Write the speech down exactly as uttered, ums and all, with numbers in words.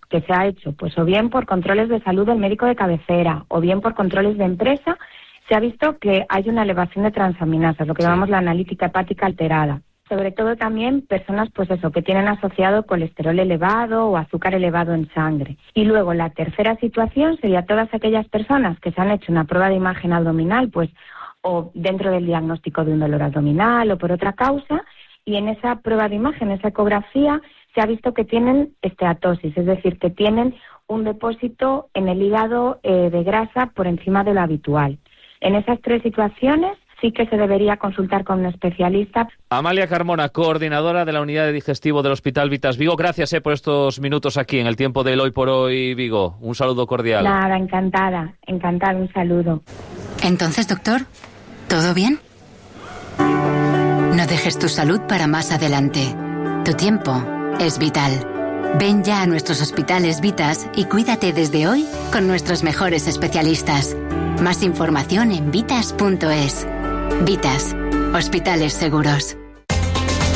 que se ha hecho, pues o bien por controles de salud del médico de cabecera, o bien por controles de empresa, se ha visto que hay una elevación de transaminasas, lo que sí. llamamos la analítica hepática alterada. Sobre todo también personas, pues eso, que tienen asociado colesterol elevado o azúcar elevado en sangre. Y luego la tercera situación sería todas aquellas personas que se han hecho una prueba de imagen abdominal, pues o dentro del diagnóstico de un dolor abdominal o por otra causa, y en esa prueba de imagen, esa ecografía, se ha visto que tienen esteatosis, es decir, que tienen un depósito en el hígado eh, de grasa por encima de lo habitual. En esas tres situaciones sí que se debería consultar con un especialista. Amalia Carmona, coordinadora de la unidad de digestivo del Hospital Vitas Vigo. Gracias eh, por estos minutos aquí en el tiempo del Hoy por Hoy Vigo. Un saludo cordial. Nada, encantada, encantada, un saludo. Entonces, doctor, ¿todo bien? No dejes tu salud para más adelante. Tu tiempo es vital. Ven ya a nuestros hospitales Vitas y cuídate desde hoy con nuestros mejores especialistas. Más información en vitas punto es. Vitas, hospitales seguros.